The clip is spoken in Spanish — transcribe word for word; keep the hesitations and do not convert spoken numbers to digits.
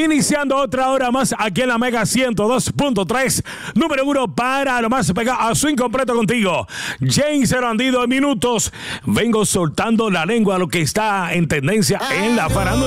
Iniciando otra hora más aquí en la Mega ciento dos punto tres, número uno para lo más pegado a su incompleto contigo. James el Bandido en minutos. Vengo soltando la lengua a lo que está en tendencia en la farándula.